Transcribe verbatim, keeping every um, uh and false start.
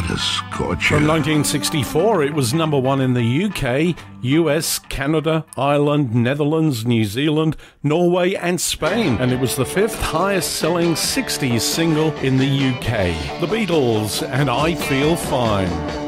a scorcher. From nineteen sixty-four, it was number one in the U K, U S, Canada, Ireland, Netherlands, New Zealand, Norway and Spain, and it was the fifth highest-selling sixties single in the U K. The Beatles and I Feel Fine.